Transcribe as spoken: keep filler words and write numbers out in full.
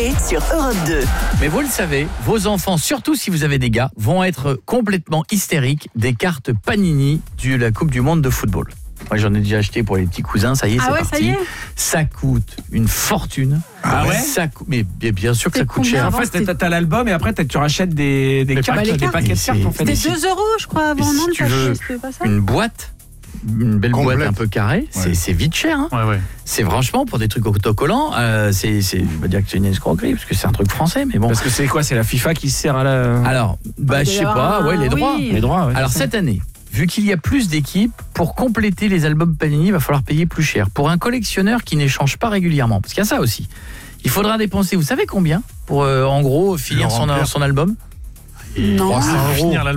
Coé sur Europe deux. Mais vous le savez, vos enfants, surtout si vous avez des gars, vont être complètement hystériques des cartes Panini de la Coupe du Monde de football. Moi, j'en ai déjà acheté pour les petits cousins, ça y est, ah c'est ouais, parti. Ça, y est ça coûte une fortune. Ah ouais ça cou... Mais bien sûr que c'est ça coûte combien cher. En fait, t'as, t'as l'album et après tu rachètes des, des cartes, les des cartes. paquets de cartes en fait. C'était deux euros, je crois, avant, si non tu veux c'était pas ça une boîte, une belle Complète. boîte un peu carrée, c'est, Ouais. c'est vite cher. Hein. Ouais, ouais. C'est franchement pour des trucs autocollants, euh, c'est, c'est, je vais dire que c'est une escroquerie parce que c'est un truc français, mais bon. Parce que c'est quoi? C'est la FIFA qui se sert à la. Alors, bah, Il je doit y sais pas, avoir ouais, un- les droits. oui. Les droits, ouais. Alors cette année, vu qu'il y a plus d'équipes, pour compléter les albums Panini, il va falloir payer plus cher. Pour un collectionneur qui n'échange pas régulièrement, parce qu'il y a ça aussi. Il faudra dépenser, vous savez combien pour, euh, en gros, finir Le son, remplir. son album Non. trois cents euros.